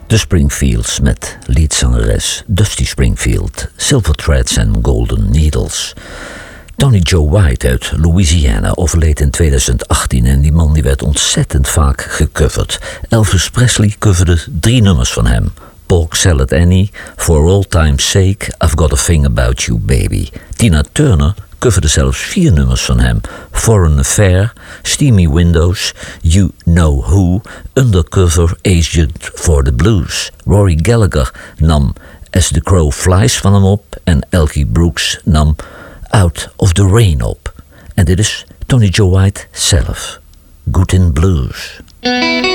De Springfields met leadzangeres Dusty Springfield, Silver Threads en Golden Needles. Tony Joe White uit Louisiana overleed in 2018 en die man die werd ontzettend vaak gecoverd. Elvis Presley coverde 3 nummers van hem. Pork Salad Annie, For Old Time's Sake, I've Got a Thing About You Baby. Tina Turner coverde zelfs 4 nummers van hem. Foreign Affair, Steamy Windows, You Know Who, Undercover Agent for the Blues. Rory Gallagher nam As the Crow Flies van hem op en Elkie Brooks nam Out of the Rain op. En dit is Tony Joe White zelf. Good in Blues.